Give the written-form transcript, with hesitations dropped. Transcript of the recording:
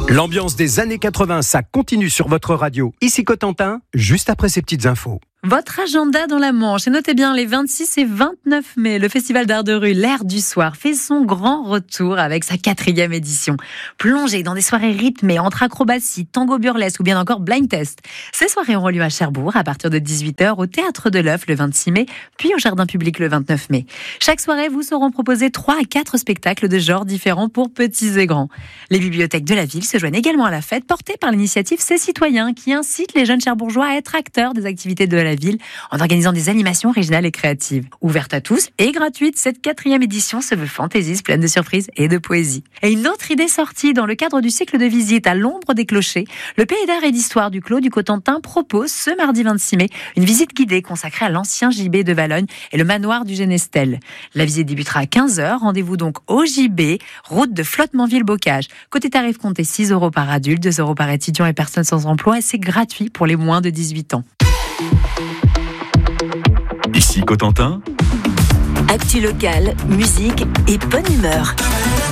L'ambiance des années 80, ça continue sur votre radio. Ici Cotentin, juste après ces petites infos. Votre agenda dans la Manche. Et notez bien, les 26 et 29 mai, le Festival d'art de rue L'Air du Soir fait son grand retour avec sa 4e édition. Plongez dans des soirées rythmées entre acrobatie, tango burlesque ou bien encore blind test. Ces soirées auront lieu à Cherbourg à partir de 18h au Théâtre de l'Œuf le 26 mai, puis au Jardin public le 29 mai. Chaque soirée vous seront proposés 3 à 4 spectacles de genres différents pour petits et grands. Les bibliothèques de la ville se joignent également à la fête, portée par l'initiative C'est Citoyens, qui incite les jeunes Cherbourgeois à être acteurs des activités de la ville en organisant des animations originales et créatives. Ouverte à tous et gratuite, cette 4e édition se veut fantaisiste, pleine de surprises et de poésie. Et une autre idée sortie dans le cadre du cycle de visite à l'ombre des clochers, le Pays d'art et d'histoire du Clos du Cotentin propose ce mardi 26 mai une visite guidée consacrée à l'ancien gibet de Valognes et le manoir du Genestel. La visite débutera à 15h, rendez-vous donc au gibet, route de Flottementville-Bocage. Côté tarif compté 6 € par adulte, 2 € par étudiant et personne sans emploi, et c'est gratuit pour les moins de 18 ans. Ici Cotentin. Actu locale, musique et bonne humeur.